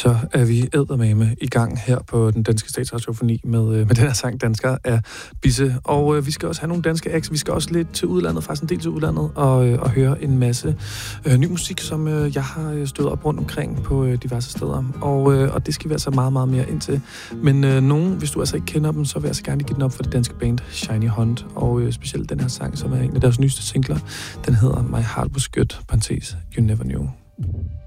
Så er vi eddermame i gang her på den danske statsradiofoni med den her sang Dansker af Bisse. Og vi skal også have nogle danske acts. Vi skal også lidt til udlandet, faktisk en del til udlandet, og høre en masse ny musik, som jeg har stødt op rundt omkring på diverse steder. Og det skal vi altså meget, meget mere ind til. Men nogen, hvis du altså ikke kender dem, så vil jeg altså gerne give den op for det danske band Shiny Hunt. Og specielt den her sang, som er en af deres nyeste singler, den hedder My Heart Was Good, parentes, You Never Knew.